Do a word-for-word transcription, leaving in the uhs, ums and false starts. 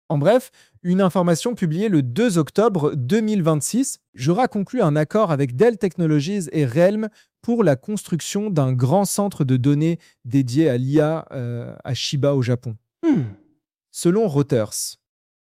En bref, une information publiée le deux octobre deux mille vingt-six, Jura conclut un accord avec Dell Technologies et Realm pour la construction d'un grand centre de données dédié à l'I A euh, à Shiba au Japon. Hmm. Selon Reuters,